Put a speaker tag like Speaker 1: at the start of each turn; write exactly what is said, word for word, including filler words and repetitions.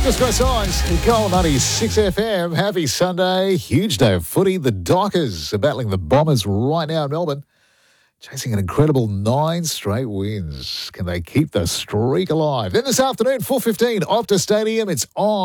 Speaker 1: Just got signs. Gold ninety-six F M. Happy Sunday. Huge day of footy. The Dockers are battling the Bombers right now in Melbourne, chasing an incredible nine straight wins. Can they keep the streak alive? Then this afternoon, four fifteen, Optus Stadium. It's on.